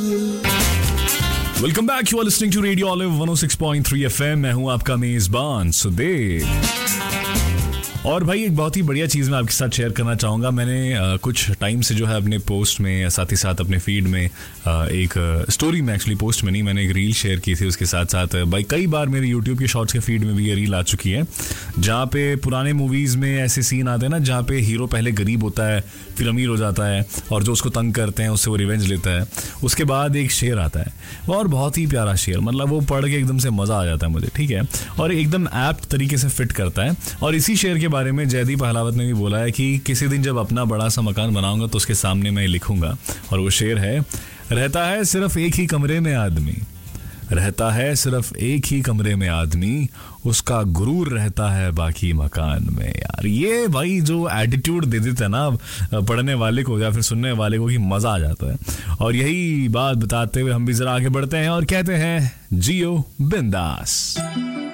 Welcome back, you are listening to radio olive 106.3 FM। मैं हूं आपका मेजबान सुदेव। और भाई एक बहुत ही बढ़िया चीज़ मैं आपके साथ शेयर करना चाहूँगा। मैंने कुछ टाइम से जो है अपने पोस्ट में, साथ ही साथ अपने फीड में एक स्टोरी में, एक्चुअली पोस्ट में नहीं, मैंने एक रील शेयर की थी। उसके साथ साथ भाई कई बार मेरे यूट्यूब के शॉर्ट्स के फीड में भी ये रील आ चुकी है, जहाँ पे पुराने मूवीज़ में ऐसे सीन आते हैं ना, जहाँ पे हीरो पहले गरीब होता है, फिर अमीर हो जाता है, और जो उसको तंग करते हैं उससे वो रिवेंज लेता है। उसके बाद एक शेर आता है, और बहुत ही प्यारा शेर, मतलब वो पढ़ के एकदम से मज़ा आ जाता है मुझे, ठीक है, और एकदम एप्ट तरीके से फिट करता है। और इसी शेर के बारे में जयदीप अहलावत ने भी बोला है कि किसी दिन जब अपना बड़ा सा मकान बनाऊंगा तो उसके सामने मैं लिखूंगा, और वो शेर है, रहता है सिर्फ एक ही कमरे में आदमी, रहता है सिर्फ एक ही कमरे में आदमी, उसका गुरूर रहता है बाकी मकान में। यार ये भाई जो एटीट्यूड दे देता है ना पढ़ने वाले को या फिर सुनने वाले को, कि मजा आ जाता है। और यही बात बताते हुए हम भी जरा आगे बढ़ते हैं और कहते हैं जियो बिंदास।